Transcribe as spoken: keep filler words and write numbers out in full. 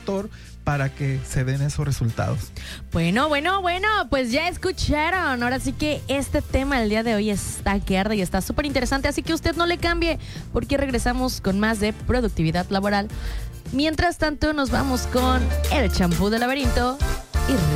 factor para que se den esos resultados. Bueno, bueno, bueno, pues ya escucharon. Ahora sí que este tema el día de hoy está que arde y está súper interesante, así que usted no le cambie porque regresamos con más de productividad laboral. Mientras tanto, nos vamos con el champú del laberinto y